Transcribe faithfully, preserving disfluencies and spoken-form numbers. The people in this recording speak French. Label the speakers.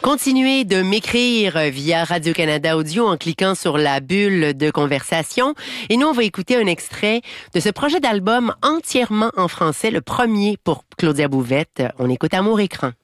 Speaker 1: Continuez de m'écrire via Radio-Canada Audio en cliquant sur la bulle de conversation. Et nous, on va écouter un extrait de ce projet d'album entièrement en français, le premier pour Claudia Bouvette. On écoute Amour Écran.